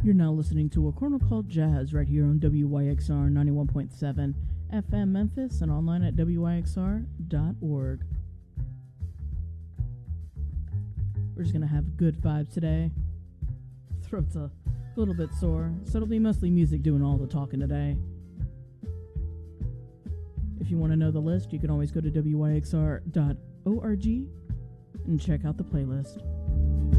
You're now listening to A Corner Called Jazz right here on WYXR 91.7 FM Memphis and online at WYXR.org. We're just going to have good vibes today. Throat's a little bit sore, so it'll be mostly music doing all the talking today. If you want to know the list, you can always go to WYXR.org and check out the playlist.